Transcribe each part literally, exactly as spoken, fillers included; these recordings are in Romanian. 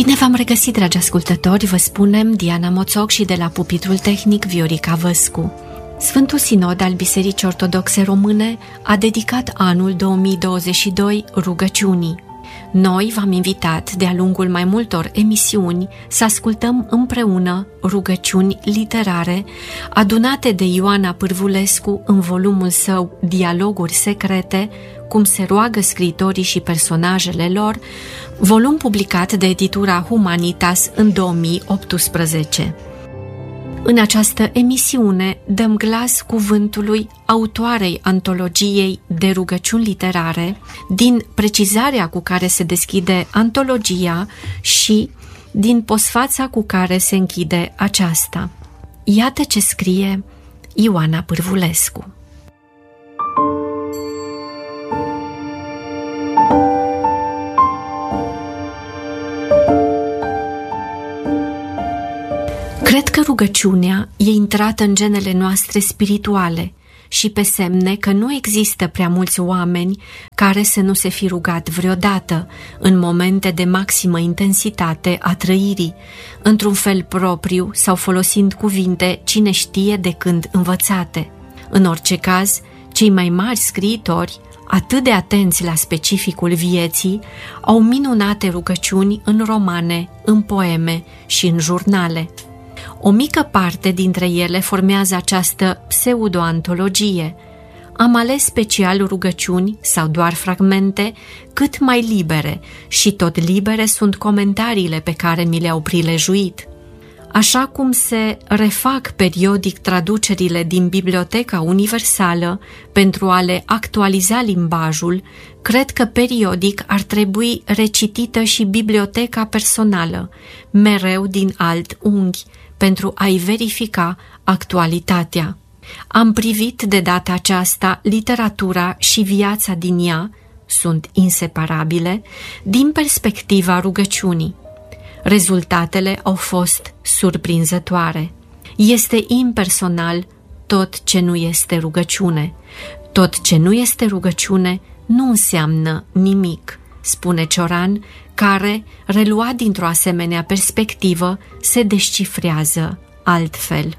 Bine v-am regăsit, dragi ascultători, vă spunem Diana Moțoc și de la pupitrul tehnic Viorica Văscu. Sfântul Sinod al Bisericii Ortodoxe Române a dedicat anul două mii douăzeci și doi rugăciunii. Noi v-am invitat de-a lungul mai multor emisiuni să ascultăm împreună rugăciuni literare adunate de Ioana Pârvulescu în volumul său Dialoguri secrete, cum se roagă scriitorii și personajele lor, volum publicat de editura Humanitas în două mii optsprezece. În această emisiune dăm glas cuvântului autoarei antologiei de rugăciuni literare, din precizarea cu care se deschide antologia și din posfața cu care se închide aceasta. Iată ce scrie Ioana Pârvulescu. Cred că rugăciunea e intrată în genele noastre spirituale și pe semne că nu există prea mulți oameni care să nu se fi rugat vreodată în momente de maximă intensitate a trăirii, într-un fel propriu sau folosind cuvinte cine știe de când învățate. În orice caz, cei mai mari scriitori, atât de atenți la specificul vieții, au minunate rugăciuni în romane, în poeme și în jurnale. O mică parte dintre ele formează această pseudo-antologie. Am ales special rugăciuni sau doar fragmente cât mai libere și tot libere sunt comentariile pe care mi le-au prilejuit. Așa cum se refac periodic traducerile din Biblioteca Universală pentru a le actualiza limbajul, cred că periodic ar trebui recitită și Biblioteca Personală, mereu din alt unghi, pentru a-i verifica actualitatea. Am privit de data aceasta literatura și viața din ea, sunt inseparabile, din perspectiva rugăciunii. Rezultatele au fost surprinzătoare. Este impersonal tot ce nu este rugăciune. Tot ce nu este rugăciune nu înseamnă nimic, spune Cioran, care, reluat dintr-o asemenea perspectivă, se descifrează altfel.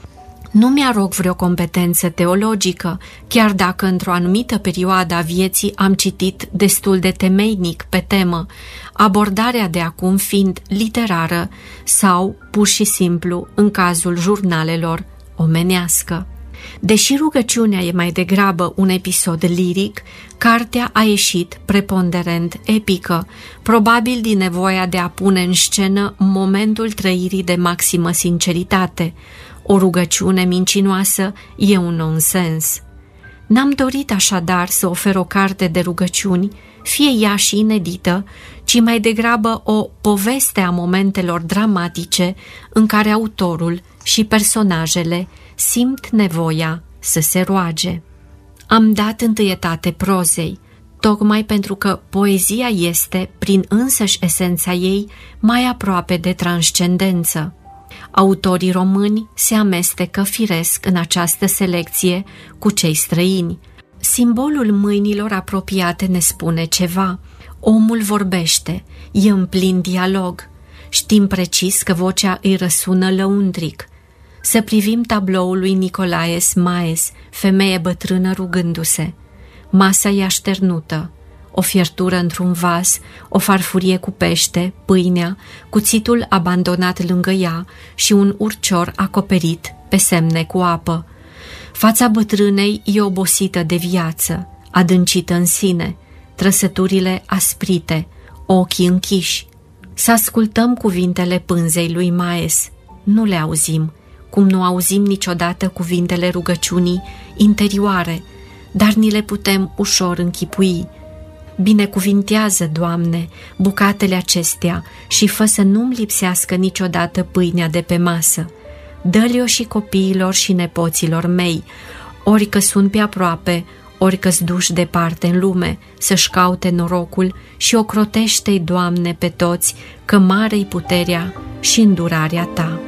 Nu mi-arog vreo competență teologică, chiar dacă într-o anumită perioadă a vieții am citit destul de temeinic pe temă, abordarea de acum fiind literară sau, pur și simplu, în cazul jurnalelor, omenească. Deși rugăciunea e mai degrabă un episod liric, cartea a ieșit preponderent epică, probabil din nevoia de a pune în scenă momentul trăirii de maximă sinceritate. O rugăciune mincinoasă e un nonsens. N-am dorit așadar să ofer o carte de rugăciuni, fie ea și inedită, ci mai degrabă o poveste a momentelor dramatice în care autorul și personajele simt nevoia să se roage. Am dat întâietate prozei, tocmai pentru că poezia este, prin însăși esența ei, mai aproape de transcendență. Autorii români se amestecă firesc în această selecție cu cei străini. Simbolul mâinilor apropiate ne spune ceva. Omul vorbește, e în plin dialog. Știm precis că vocea îi răsună lăuntric. Să privim tabloul lui Nicolae Smaes, femeie bătrână rugându-se. Masa e așternută, o fiertură într-un vas, o farfurie cu pește, pâinea, cuțitul abandonat lângă ea și un urcior acoperit pe semne cu apă. Fața bătrânei e obosită de viață, adâncită în sine, trăsăturile asprite, ochii închiși. Să ascultăm cuvintele pânzei lui Maes, nu le auzim, cum nu auzim niciodată cuvintele rugăciunii interioare, dar ni le putem ușor închipui. Binecuvintează, Doamne, bucatele acestea și fă să nu-mi lipsească niciodată pâinea de pe masă. Dă-le-o și copiilor și nepoților mei, ori că sunt pe aproape, ori că-s duși departe în lume, să-și caute norocul și ocrotește-i, Doamne, pe toți, că mare-i puterea și îndurarea Ta.